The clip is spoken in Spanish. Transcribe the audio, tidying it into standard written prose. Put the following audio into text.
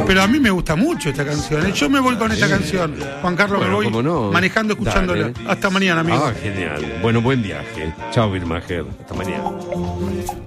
Pero a mí me gusta mucho esta canción. Yo me voy con esta canción. Juan Carlos, Bueno, me voy cómo no. manejando, escuchándola. Dale. Hasta mañana, amigo. Genial. Bueno, buen viaje. Chao, Birmacher. Hasta mañana.